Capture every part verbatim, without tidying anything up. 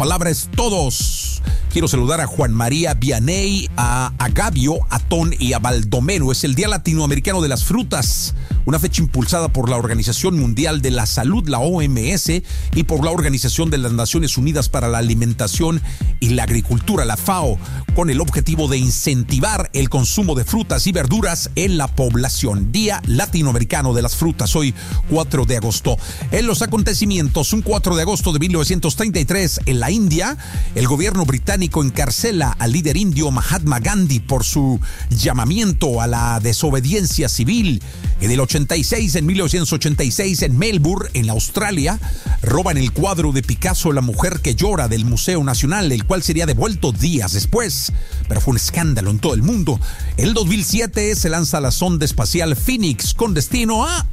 palabra es todos. Quiero saludar a Juan María Vianey, a Agavio, a Ton y a Baldomero. Es el Día Latinoamericano de las Frutas, una fecha impulsada por la Organización Mundial de la Salud, la O M S, y por la Organización de las Naciones Unidas para la Alimentación y la Agricultura, la FAO, con el objetivo de incentivar el consumo de frutas y verduras en la población. Día Latinoamericano de las Frutas, hoy cuatro de agosto. En los acontecimientos, un cuatro de agosto de mil novecientos treinta y tres, en la India, el gobierno británico encarcela al líder indio Mahatma Gandhi por su llamamiento a la desobediencia civil. En el ochenta y seis, en mil novecientos ochenta y seis, en Melbourne, en Australia, roban el cuadro de Picasso, La mujer que llora, del Museo Nacional, el cual sería devuelto días después, pero fue un escándalo en todo el mundo. En el dos mil siete se lanza la sonda espacial Phoenix con destino a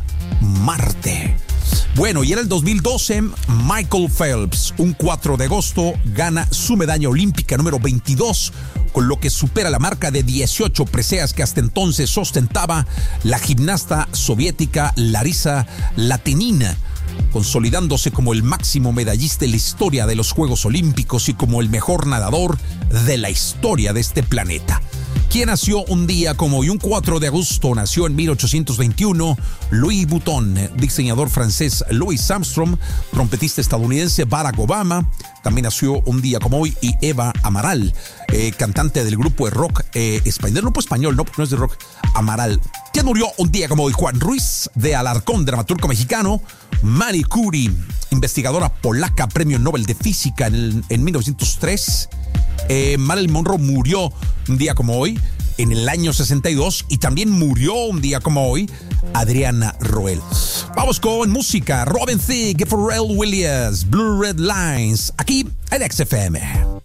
Marte. Bueno, y en el dos mil doce, Michael Phelps, un cuatro de agosto, gana su medalla olímpica número veintidós, con lo que supera la marca de dieciocho preseas que hasta entonces ostentaba la gimnasta soviética Larisa Latynina, consolidándose como el máximo medallista en la historia de los Juegos Olímpicos y como el mejor nadador de la historia de este planeta. ¿Quién nació un día como hoy? Un cuatro de agosto nació en mil ochocientos veintiuno Louis Vuitton, diseñador francés Louis Armstrong, trompetista estadounidense Barack Obama, también nació un día como hoy, y Eva Amaral, eh, cantante del grupo de rock eh, español, no pues español, no, no es de rock, Amaral. ¿Quién murió un día como hoy? Juan Ruiz de Alarcón, dramaturgo mexicano. Marie Curie, investigadora polaca, premio Nobel de Física en, el, en mil novecientos tres. Eh, Marilyn Monroe murió un día como hoy, en el año sesenta y dos, y también murió un día como hoy Adriana Roel. Vamos con música. Robin Thicke, Pharrell Williams, Blue Red Lines, aquí en X F M.